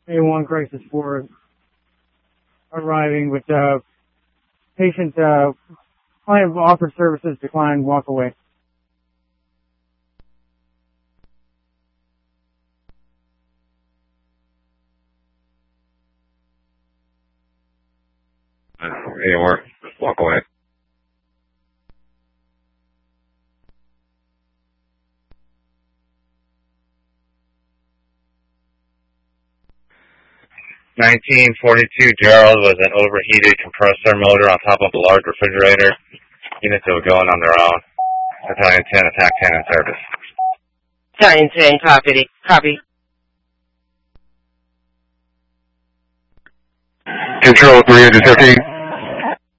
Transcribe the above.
A1 Crisis 4 arriving with patient client offered services declined, walk away. A1, walk away. (1942) Gerald was an overheated compressor motor on top of a large refrigerator. Units that were going on their own. Battalion 10, attack 10 in service. Battalion 10, copy. Control 350.